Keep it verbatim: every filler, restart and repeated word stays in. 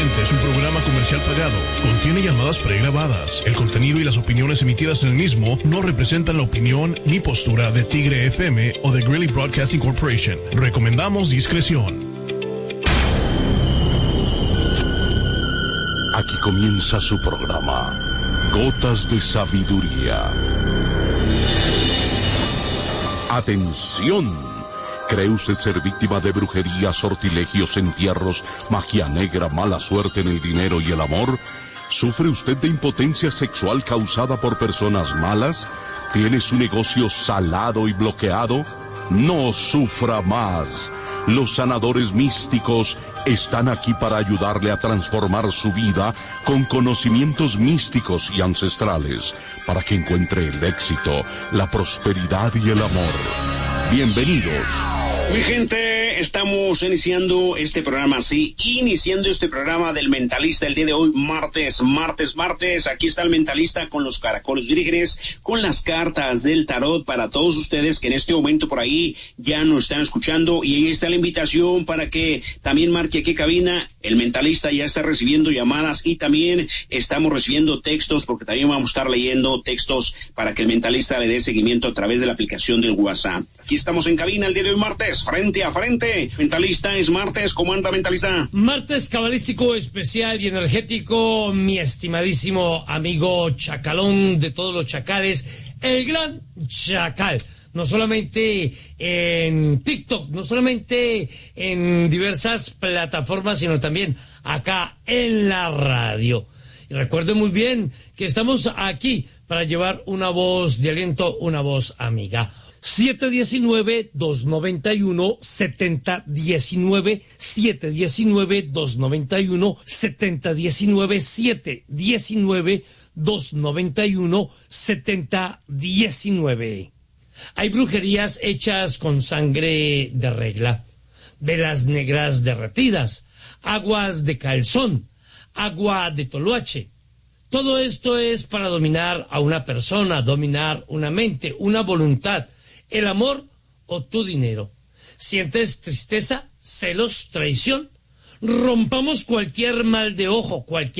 siguiente es un programa comercial pagado. Contiene llamadas pregrabadas. El contenido y las opiniones emitidas en el mismo no representan la opinión ni postura de Tigre F M o de Greeley Broadcasting Corporation. Recomendamos discreción. Aquí comienza su programa, Gotas de Sabiduría. ¡Atención! ¿Cree usted ser víctima de brujería, sortilegios, entierros, magia negra, mala suerte en el dinero y el amor? ¿Sufre usted de impotencia sexual causada por personas malas? ¿Tiene su negocio salado y bloqueado? No sufra más. Los sanadores místicos están aquí para ayudarle a transformar su vida con conocimientos místicos y ancestrales, para que encuentre el éxito, la prosperidad y el amor. Bienvenidos. Mi gente, estamos iniciando este programa, sí, iniciando este programa del Mentalista el día de hoy, martes, martes, martes. Aquí está el Mentalista con los caracoles vírgenes, con las cartas del tarot para todos ustedes que en este momento por ahí ya nos están escuchando. Y ahí está la invitación para que también marque aquí cabina. El Mentalista ya está recibiendo llamadas y también estamos recibiendo textos, porque también vamos a estar leyendo textos para que el Mentalista le dé seguimiento a través de la aplicación del WhatsApp. Aquí estamos en cabina el día de hoy, martes, frente a frente. Mentalista, es martes. ¿Cómo anda, Mentalista? Martes cabalístico, especial y energético, mi estimadísimo amigo chacalón de todos los chacales, el gran Chacal. No solamente en TikTok, no solamente en diversas plataformas, sino también acá en la radio. Y recuerden muy bien que estamos aquí para llevar una voz de aliento, una voz amiga. siete uno nueve, dos nueve uno, siete cero uno nueve, siete uno nueve, dos nueve uno, siete cero uno nueve, siete uno nueve, dos nueve uno, siete cero uno nueve. Hay brujerías hechas con sangre de regla, velas negras derretidas, aguas de calzón, agua de toloache. Todo esto es para dominar a una persona, dominar una mente, una voluntad, el amor o tu dinero. ¿Sientes tristeza, celos, traición? Rompamos cualquier mal de ojo, cualquier